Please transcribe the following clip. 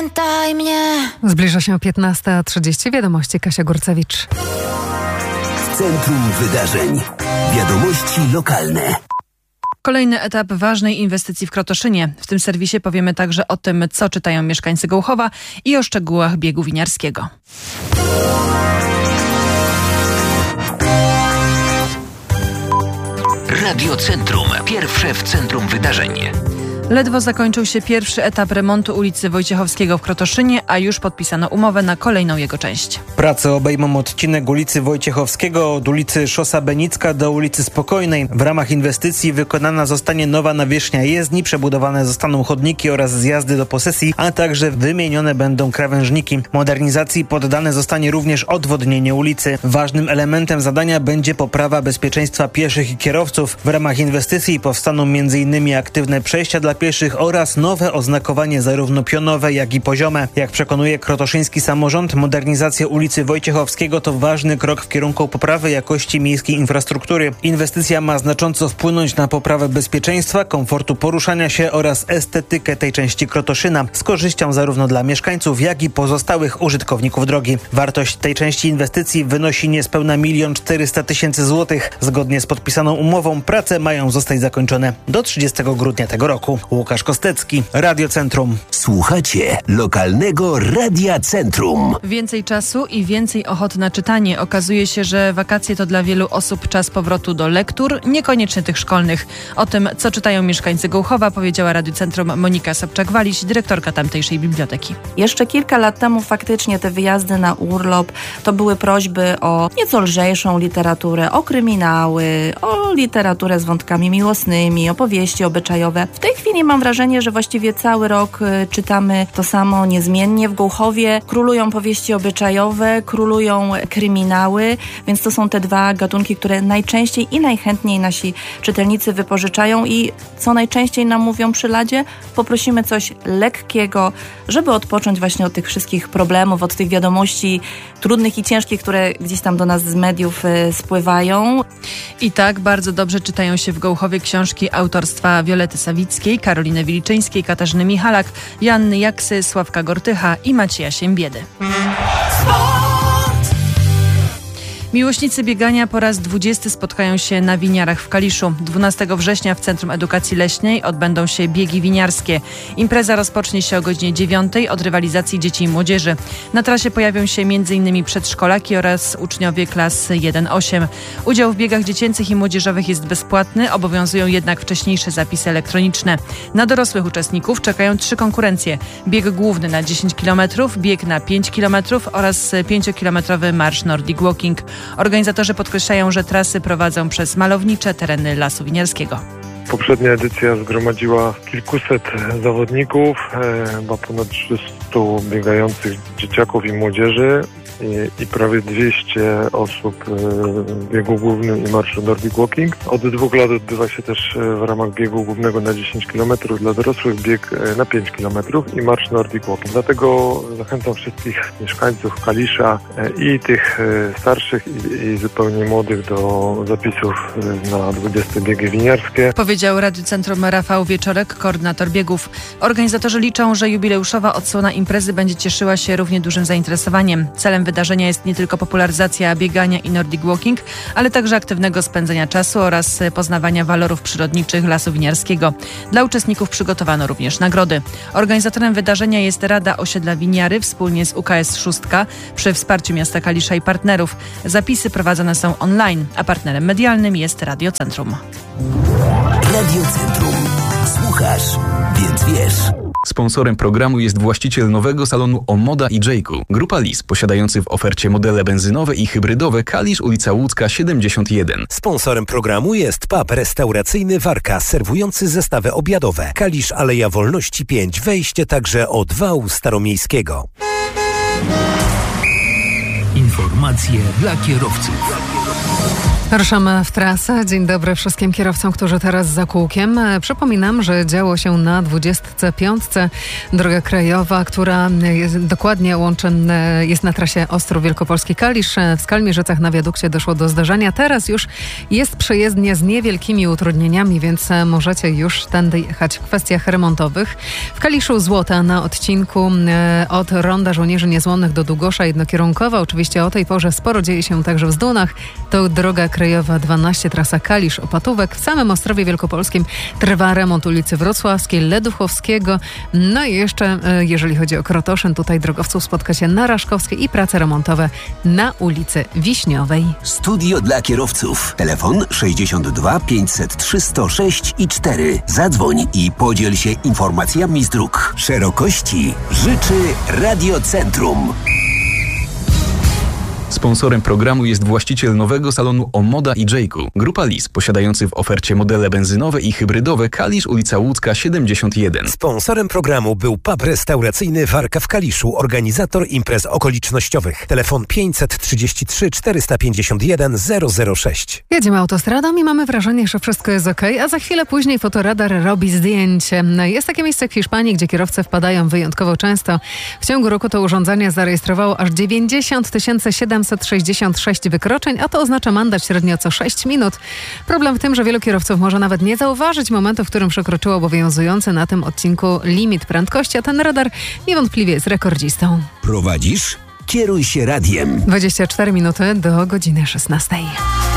Pamiętaj mnie. Zbliża się 15:30. Wiadomości, Kasia Górcewicz. W centrum wydarzeń. Wiadomości lokalne. Kolejny etap ważnej inwestycji w Krotoszynie. W tym serwisie powiemy także o tym, co czytają mieszkańcy Gołchowa i o szczegółach biegu winiarskiego. Radio Centrum. Pierwsze w centrum wydarzeń. Ledwo zakończył się pierwszy etap remontu ulicy Wojciechowskiego w Krotoszynie, a już podpisano umowę na kolejną jego część. Prace obejmą odcinek ulicy Wojciechowskiego od ulicy Szosa Benicka do ulicy Spokojnej. W ramach inwestycji wykonana zostanie nowa nawierzchnia jezdni, przebudowane zostaną chodniki oraz zjazdy do posesji, a także wymienione będą krawężniki. Modernizacji poddane zostanie również odwodnienie ulicy. Ważnym elementem zadania będzie poprawa bezpieczeństwa pieszych i kierowców. W ramach inwestycji powstaną m.in. aktywne przejścia dla pieszych oraz nowe oznakowanie zarówno pionowe, jak i poziome. Jak przekonuje krotoszyński samorząd, modernizacja ulicy Wojciechowskiego to ważny krok w kierunku poprawy jakości miejskiej infrastruktury. Inwestycja ma znacząco wpłynąć na poprawę bezpieczeństwa, komfortu poruszania się oraz estetykę tej części Krotoszyna, z korzyścią zarówno dla mieszkańców, jak i pozostałych użytkowników drogi. Wartość tej części inwestycji wynosi niespełna 1 400 000 złotych. Zgodnie z podpisaną umową prace mają zostać zakończone do 30 grudnia tego roku. Łukasz Kostecki, Radio Centrum. Słuchacie lokalnego Radia Centrum. Więcej czasu i więcej ochoty na czytanie. Okazuje się, że wakacje to dla wielu osób czas powrotu do lektur, niekoniecznie tych szkolnych. O tym, co czytają mieszkańcy Gołchowa, powiedziała Radio Centrum Monika Sobczak-Waliś, dyrektorka tamtejszej biblioteki. Jeszcze kilka lat temu faktycznie te wyjazdy na urlop to były prośby o nieco lżejszą literaturę, o kryminały, o literaturę z wątkami miłosnymi, opowieści obyczajowe. W tej chwili mam wrażenie, że właściwie cały rok czytamy to samo niezmiennie. W Gołchowie królują powieści obyczajowe, królują kryminały, więc to są te dwa gatunki, które najczęściej i najchętniej nasi czytelnicy wypożyczają i co najczęściej nam mówią przy ladzie, poprosimy coś lekkiego, żeby odpocząć właśnie od tych wszystkich problemów, od tych wiadomości trudnych i ciężkich, które gdzieś tam do nas z mediów spływają. I tak bardzo dobrze czytają się w Gołchowie książki autorstwa Wiolety Sawickiej, Karoliny Wiliczyńskiej, Katarzyny Michalak, Joanny Jaksy, Sławka Gortycha i Macieja Siembiedy. Miłośnicy biegania po raz 20 spotkają się na winiarach w Kaliszu. 12 września w Centrum Edukacji Leśnej odbędą się biegi winiarskie. Impreza rozpocznie się o godzinie 9 od rywalizacji dzieci i młodzieży. Na trasie pojawią się m.in. przedszkolaki oraz uczniowie klas 1-8. Udział w biegach dziecięcych i młodzieżowych jest bezpłatny, obowiązują jednak wcześniejsze zapisy elektroniczne. Na dorosłych uczestników czekają 3 konkurencje. Bieg główny na 10 km, bieg na 5 km oraz 5-kilometrowy marsz Nordic Walking. Organizatorzy podkreślają, że trasy prowadzą przez malownicze tereny Lasu Winiarskiego. Poprzednia edycja zgromadziła kilkuset zawodników, chyba ponad 300 biegających dzieciaków i młodzieży i prawie 200 osób w biegu głównym i marszu Nordic Walking. Od 2 lat odbywa się też w ramach biegu głównego na 10 km dla dorosłych bieg na 5 km i marsz Nordic Walking. Dlatego zachęcam wszystkich mieszkańców Kalisza i tych starszych i zupełnie młodych do zapisów na 20 biegi winiarskie. Powiedział Radio Centrum Rafał Wieczorek, koordynator biegów. Organizatorzy liczą, że jubileuszowa odsłona imprezy będzie cieszyła się równie dużym zainteresowaniem. Celem wydarzenia jest nie tylko popularyzacja biegania i Nordic Walking, ale także aktywnego spędzania czasu oraz poznawania walorów przyrodniczych Lasu Winiarskiego. Dla uczestników przygotowano również nagrody. Organizatorem wydarzenia jest Rada Osiedla Winiary wspólnie z UKS Szóstka przy wsparciu miasta Kalisza i partnerów. Zapisy prowadzone są online, a partnerem medialnym jest Radio Centrum. Radio Centrum. Słuchasz, więc wiesz. Sponsorem programu jest właściciel nowego salonu Omoda i Jayku. Grupa Lis, posiadający w ofercie modele benzynowe i hybrydowe Kalisz, ulica Łódzka 71. Sponsorem programu jest pub restauracyjny Warka, serwujący zestawy obiadowe. Kalisz, Aleja Wolności 5, wejście także od wału staromiejskiego. Informacje dla kierowców. Ruszamy w trasę. Dzień dobry wszystkim kierowcom, którzy teraz za kółkiem. Przypominam, że działo się na 25. Droga krajowa, która dokładnie jest na trasie Ostrów Wielkopolski-Kalisz. W Skalmierzycach na wiadukcie doszło do zdarzenia. Teraz już jest przejezdnia z niewielkimi utrudnieniami, więc możecie już tędy jechać w kwestiach remontowych. W Kaliszu Złota na odcinku od Ronda Żołnierzy Niezłomnych do Długosza jednokierunkowa. Oczywiście o tej porze sporo dzieje się także w Zdunach. To droga krajowa 12, trasa Kalisz-Opatówek. W samym Ostrowie Wielkopolskim trwa remont ulicy Wrocławskiej, Leduchowskiego. No i jeszcze, jeżeli chodzi o Krotoszyn, tutaj drogowców spotka się na Raszkowskiej i prace remontowe na ulicy Wiśniowej. Studio dla kierowców. Telefon 62 503 106 i 4. Zadzwoń i podziel się informacjami z dróg. Szerokości życzy Radiocentrum. Sponsorem programu jest właściciel nowego salonu Omoda i Jayku. Grupa Lis, posiadający w ofercie modele benzynowe i hybrydowe Kalisz, ulica Łódzka 71. Sponsorem programu był pub restauracyjny Warka w Kaliszu, organizator imprez okolicznościowych. Telefon 533 451 006. Jedziemy autostradą i mamy wrażenie, że wszystko jest okej, a za chwilę później fotoradar robi zdjęcie. Jest takie miejsce w Hiszpanii, gdzie kierowcy wpadają wyjątkowo często. W ciągu roku to urządzenie zarejestrowało aż 90 766 wykroczeń, a to oznacza mandat średnio co 6 minut. Problem w tym, że wielu kierowców może nawet nie zauważyć momentu, w którym przekroczyło obowiązujący na tym odcinku limit prędkości, a ten radar niewątpliwie jest rekordzistą. Prowadzisz? Kieruj się radiem. 24 minuty do godziny 16.